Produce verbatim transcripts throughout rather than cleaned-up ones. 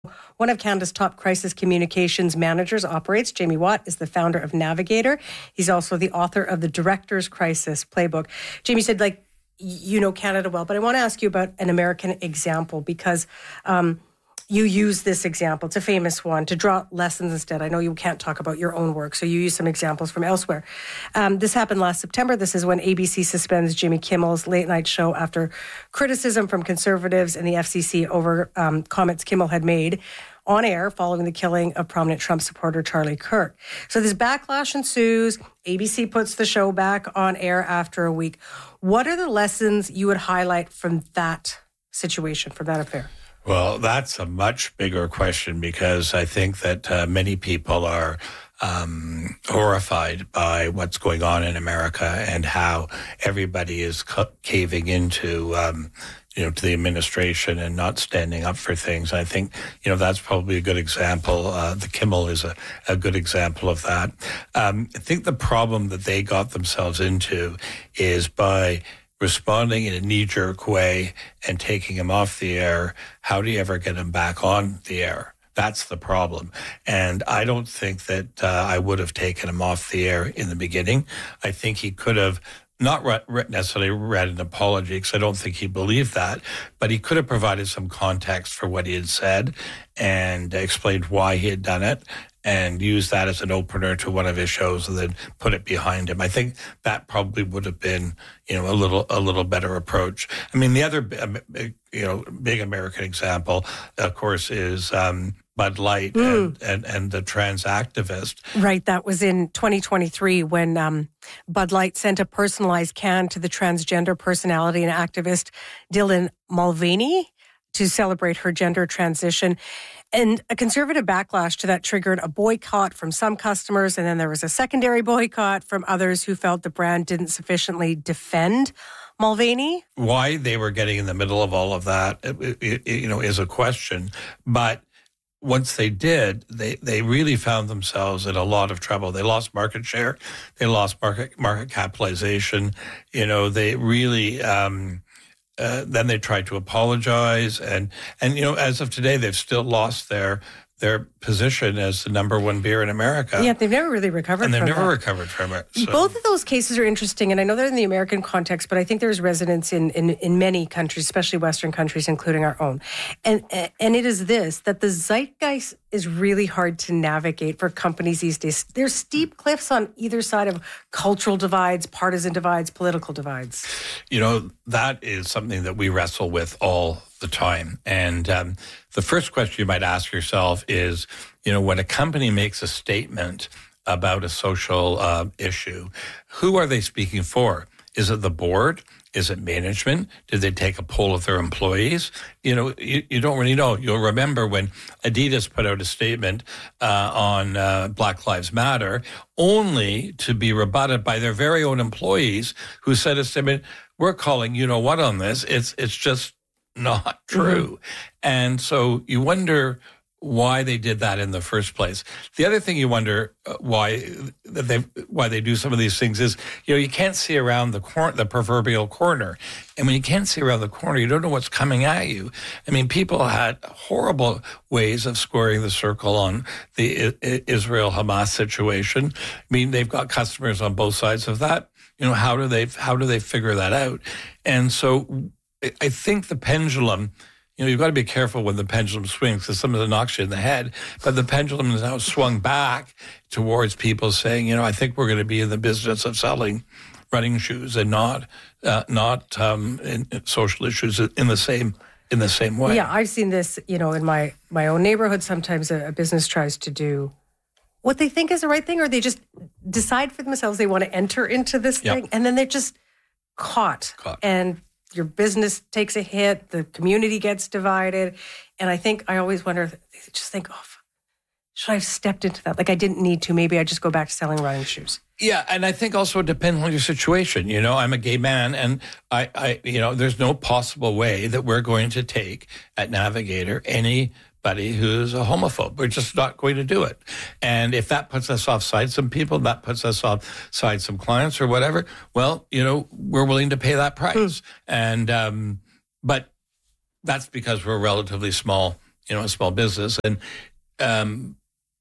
One of Canada's top crisis communications managers operates. Jamie Watt is the founder of Navigator. He's also the author of the Director's Crisis Playbook. Jamie said, like, you know Canada well, but I want to ask you about an American example because um, you use this example. It's a famous one to draw lessons instead. I know you can't talk about your own work, so you use some examples from elsewhere. Um, this happened last September. This is when A B C suspends Jimmy Kimmel's late night show after criticism from conservatives and the F C C over um, comments Kimmel had made on air following the killing of prominent Trump supporter Charlie Kirk. So this backlash ensues. A B C puts the show back on air after a week. What are the lessons you would highlight from that situation, from that affair? Well, that's a much bigger question because I think that uh, many people are um, horrified by what's going on in America and how everybody is ca- caving into um, you know, to the administration and not standing up for things. I think, you know, that's probably a good example. Uh, the Kimmel is a, a good example of that. Um, I think the problem that they got themselves into is by responding in a knee-jerk way and taking him off the air, how do you ever get him back on the air? That's the problem. And I don't think that uh, I would have taken him off the air in the beginning. I think he could have not re- necessarily read an apology, because I don't think he believed that, but he could have provided some context for what he had said and explained why he had done it and used that as an opener to one of his shows and then put it behind him. I think that probably would have been, you know, a little a little better approach. I mean, the other, you know, big American example, of course, is um, Bud Light mm. and, and, and the trans activist. Right. That was in twenty twenty-three when um, Bud Light sent a personalized can to the transgender personality and activist Dylan Mulvaney to celebrate her gender transition. And a conservative backlash to that triggered a boycott from some customers. And then there was a secondary boycott from others who felt the brand didn't sufficiently defend Mulvaney. Why they were getting in the middle of all of that, it, it, you know, is a question. But once they did, they, they really found themselves in a lot of trouble. They lost market share. They lost market market capitalization. You know, they really... Um, Uh, then they tried to apologize, and and you know, as of today, they've still lost their their position as the number one beer in America. Yeah, they've never really recovered. And they've from never that. recovered from it. So. Both of those cases are interesting, and I know they're in the American context, but I think there's resonance in, in, in many countries, especially Western countries, including our own. And and it is this, that the zeitgeist is really hard to navigate for companies these days. There's steep cliffs on either side of cultural divides, partisan divides, political divides. You know, that is something that we wrestle with all the time. And um, the first question you might ask yourself is, you know, when a company makes a statement about a social uh, issue, who are they speaking for? Is it the board? Is it management? Did they take a poll of their employees? You know, you, you don't really know. You'll remember when Adidas put out a statement uh, on uh, Black Lives Matter, only to be rebutted by their very own employees who said a statement, we're calling you know what on this. It's it's just not true. Mm-hmm. And so you wonder why they did that in the first place. The other thing you wonder uh, why they why they do some of these things is, you know, you can't see around the cor- the proverbial corner. And when you can't see around the corner, you don't know what's coming at you. I mean, people had horrible ways of squaring the circle on the I- Israel-Hamas situation. I mean, they've got customers on both sides of that. You know, how do they how do they figure that out? And so I think the pendulum, you know, you've got to be careful when the pendulum swings because some of it knocks you in the head. But the pendulum has now swung back towards people saying, you know, I think we're going to be in the business of selling running shoes and not uh, not um, in, in social issues in the same in the same way. Yeah, I've seen this, you know, in my my own neighborhood. Sometimes a, a business tries to do what they think is the right thing, or they just decide for themselves they want to enter into this yep. thing, and then they're just caught. Caught. And your business takes a hit, the community gets divided. And I think, I always wonder, they just think, oh, should I have stepped into that? Like I didn't need to. Maybe I just go back to selling running shoes. Yeah, and I think also it depends on your situation. You know, I'm a gay man, and I, I, you know, there's no possible way that we're going to take at Navigator anybody who's a homophobe. We're just not going to do it. And if that puts us offside some people, that puts us offside some clients or whatever, well, you know, we're willing to pay that price. Mm. And, um, but that's because we're a relatively small you know, a small business. And um,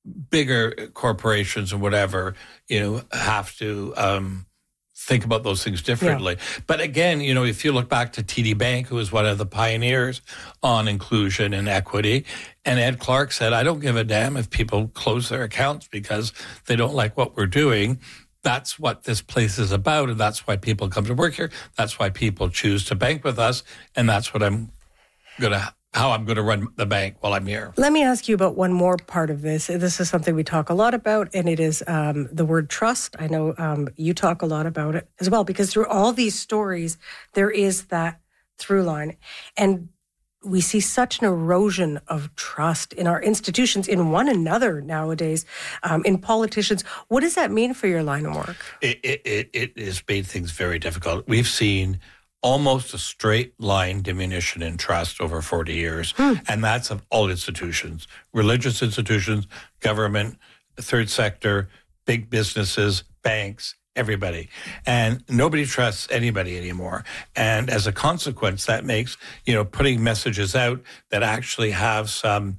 bigger corporations and whatever, you know, have to um, think about those things differently. Yeah. But again, you know, if you look back to T D Bank, who was one of the pioneers on inclusion and equity, and Ed Clark said, I don't give a damn if people close their accounts because they don't like what we're doing. That's what this place is about, and that's why people come to work here. That's why people choose to bank with us, and that's what I'm going to how I'm going to run the bank while I'm here. Let me ask you about one more part of this. This is something we talk a lot about, and it is um, the word trust. I know um, you talk a lot about it as well, because through all these stories, there is that through line. And we see such an erosion of trust in our institutions, in one another nowadays, um, in politicians. What does that mean for your line of work? It, it, it, it has made things very difficult. We've seen almost a straight line diminution in trust over forty years. Hmm. And that's of all institutions, religious institutions, government, third sector, big businesses, banks, everybody. And nobody trusts anybody anymore. And as a consequence, that makes, you know, putting messages out that actually have some,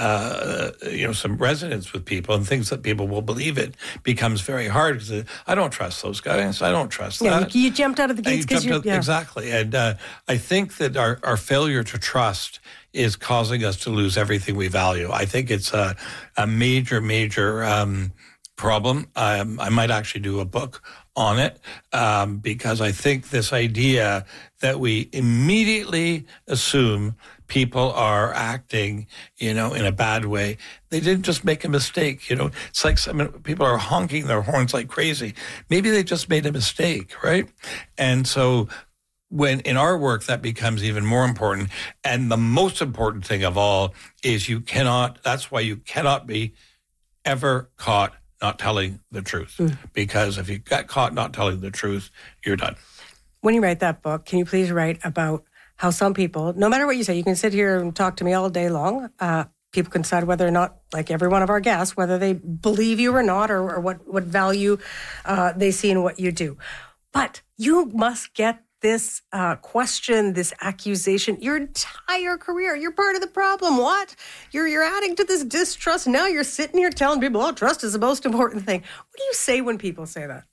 uh, you know, some resonance with people and things that people will believe in becomes very hard. Because I don't trust those guys. I don't trust yeah, that. You, you jumped out of the gates because you... Yeah. Exactly. And uh, I think that our, our failure to trust is causing us to lose everything we value. I think it's a, a major, major... Um, problem. Um, I might actually do a book on it um, because I think this idea that we immediately assume people are acting, you know, in a bad way. They didn't just make a mistake, you know. It's like some people are honking their horns like crazy. Maybe they just made a mistake, right? And so when in our work, that becomes even more important. And the most important thing of all is you cannot, that's why you cannot be ever caught not telling the truth. Mm. Because if you got caught not telling the truth, you're done. When you write that book, can you please write about how some people, no matter what you say, you can sit here and talk to me all day long. Uh, people can decide whether or not, like every one of our guests, whether they believe you or not, or, or what, what value uh, they see in what you do. But you must get this uh, question, this accusation, your entire career. You're part of the problem. What? You're you're adding to this distrust. Now you're sitting here telling people, oh, trust is the most important thing. What do you say when people say that?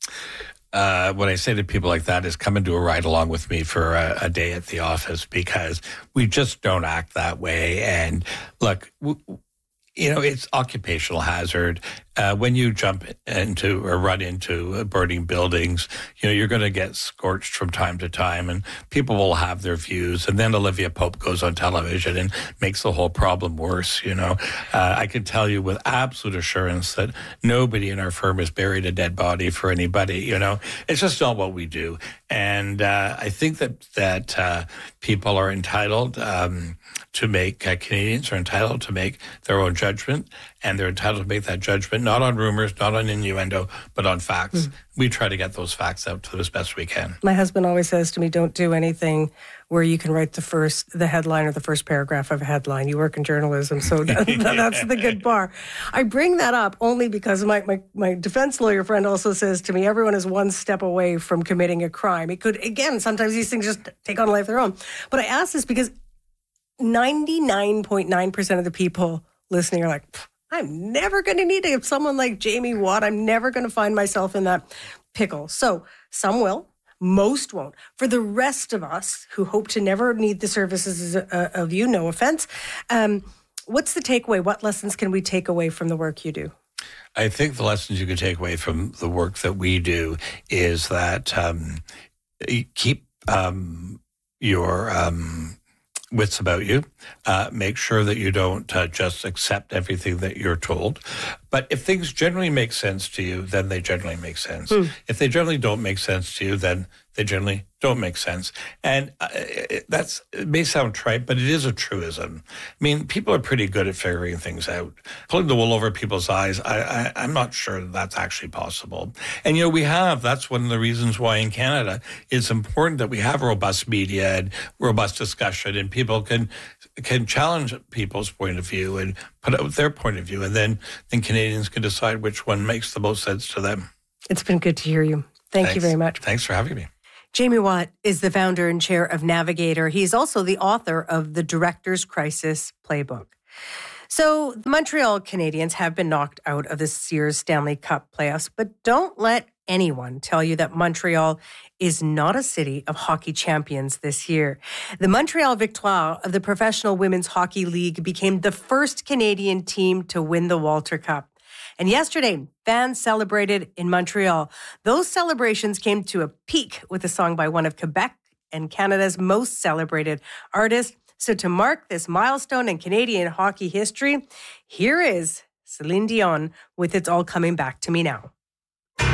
Uh, what I say to people like that is come and do a ride along with me for a, a day at the office, because we just don't act that way. And look, w- you know, it's occupational hazard. Uh, when you jump into or run into burning buildings, you know, you're going to get scorched from time to time, and people will have their views. And then Olivia Pope goes on television and makes the whole problem worse, you know. Uh, I can tell you with absolute assurance that nobody in our firm has buried a dead body for anybody, you know. It's just not what we do. And uh, I think that, that uh, people are entitled um, to make, uh, Canadians are entitled to make their own judgment, and they're entitled to make that judgment not on rumors, not on innuendo, but on facts. Mm. We try to get those facts out to them as best we can. My husband always says to me, don't do anything where you can write the first, the headline or the first paragraph of a headline. You work in journalism, so that, that's the good bar. I bring that up only because my, my, my defense lawyer friend also says to me, everyone is one step away from committing a crime. It could, again, sometimes these things just take on a life of their own. But I ask this because ninety-nine point nine percent of the people listening are like, I'm never going to need someone like Jamie Watt. I'm never going to find myself in that pickle. So some will, most won't. For the rest of us who hope to never need the services of you, no offense, um, what's the takeaway? What lessons can we take away from the work you do? I think the lessons you can take away from the work that we do is that um, you keep um, your... Um, wits about you. Uh, make sure that you don't uh, just accept everything that you're told. But if things generally make sense to you, then they generally make sense. Mm. If they generally don't make sense to you, then they generally don't make sense. And uh, it, that's, it may sound trite, but it is a truism. I mean, people are pretty good at figuring things out. Pulling the wool over people's eyes, I, I, I'm not sure that that's actually possible. And, you know, we have, that's one of the reasons why in Canada it's important that we have robust media and robust discussion, and people can can challenge people's point of view and put out their point of view. And then, then Canadians can decide which one makes the most sense to them. It's been good to hear you. Thank Thanks. you very much. Thanks for having me. Jamie Watt is the founder and chair of Navigator. He's also the author of the Director's Crisis Playbook. So the Montreal Canadiens have been knocked out of this year's Stanley Cup playoffs, but don't let anyone tell you that Montreal is not a city of hockey champions this year. The Montreal Victoire of the Professional Women's Hockey League became the first Canadian team to win the Walter Cup. And yesterday, fans celebrated in Montreal. Those celebrations came to a peak with a song by one of Quebec and Canada's most celebrated artists. So to mark this milestone in Canadian hockey history, here is Celine Dion with It's All Coming Back to Me Now.